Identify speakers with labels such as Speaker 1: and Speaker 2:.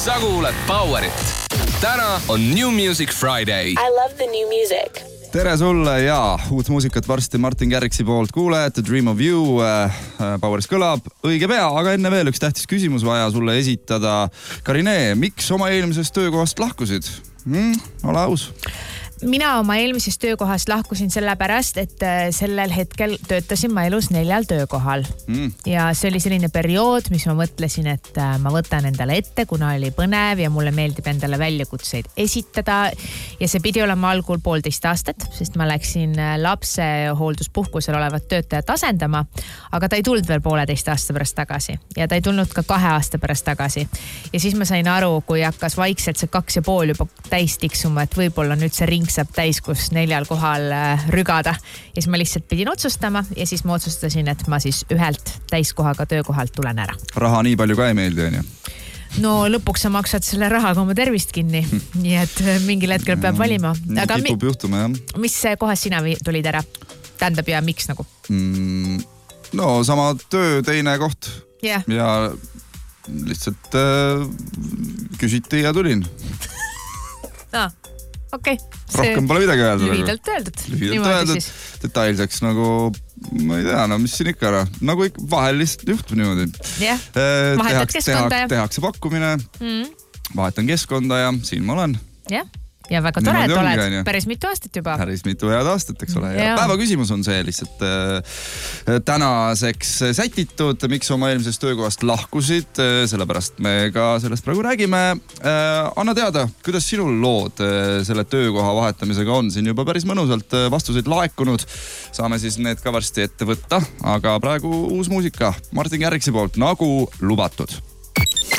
Speaker 1: sa kuuled Powerit. Täna on New Music Friday.
Speaker 2: I love the new music.
Speaker 3: Tere sulle ja uut muusikat varsti Martin Garrixi poolt kuuled. Dream of You Poweris kõlab õige pea, aga enne veel üks tähtis küsimus vaja sulle esitada. Karine, miks oma eelmisest töökohast lahkusid? Ole aus.
Speaker 4: Mina oma eelmisest töökohast lahkusin sellepärast, et sellel hetkel töötasin ma elus 4 töökohal. Ja see oli selline periood, mis ma mõtlesin, et ma võtan endale ette, kuna oli põnev ja mulle meeldib endale väljakutseid esitada. Ja see pidi olema algul 1,5 aastat, sest ma läksin lapse hoolduspuhkusel olevat töötajat asendama, aga ta ei tulnud veel 1,5 aasta pärast tagasi ja ta ei tulnud ka 2 aasta pärast tagasi. Ja siis ma sain aru, kui hakkas vaikselt see 2,5 juba täis tiksuma, et võib-olla nüüd see ring saab täis, kus 4 kohal rügada. Ja siis ma lihtsalt pidin otsustama ja siis ma otsustasin, et ma siis ühelt täiskohaga töökohalt tulen ära.
Speaker 3: Raha nii palju ka ei meeldi, on ju?
Speaker 4: No lõpuks sa maksad selle rahaga oma tervist kinni, nii et mingil hetkel peab valima.
Speaker 3: Aga kipub juhtuma, jah.
Speaker 4: Mis kohas sina tulid ära? Tähendab ja miks nagu?
Speaker 3: No sama töö, teine koht.
Speaker 4: Yeah.
Speaker 3: Ja lihtsalt küsiti ja tulin.
Speaker 4: Okay.
Speaker 3: Rohkem pole midagi öelda.
Speaker 4: Lühidalt öeldud.
Speaker 3: Lühidalt öeldud. Detailseks nagu, ma ei tea, no mis siin ikka ära. Nagu ikka vahel lihtsalt juhtub niimoodi.
Speaker 4: Jah, vahetad keskkonda ja...
Speaker 3: Tehakse pakkumine, vahetan keskkonda ja siin ma olen.
Speaker 4: Jah. Ja väga tore, et oled päris mitu aastat juba.
Speaker 3: Päris mitu head aastat, eks ole. Ja päeva küsimus on see lihtsalt tänaseks sätitud, miks oma eelmisest töökohast lahkusid, sellepärast me ka sellest praegu räägime. Anna teada, kuidas sinul lood selle töökoha vahetamisega on? Siin juba päris mõnusalt vastuseid laekunud. Saame siis need ka varsti ette võtta, aga praegu uus muusika Martin Garrixi poolt, nagu lubatud.